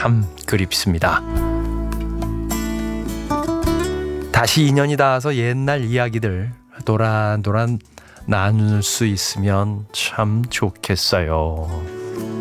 참 그립습니다. 다시 인연이 닿아서 옛날 이야기들 도란도란 나눌 수 있으면 참 좋겠어요.